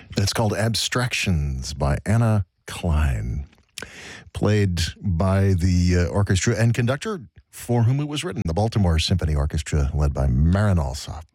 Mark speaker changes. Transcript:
Speaker 1: It's called Abstractions by Anna Klein, played by the orchestra and conductor for whom it was written, the Baltimore Symphony Orchestra, led by Marin Alsop.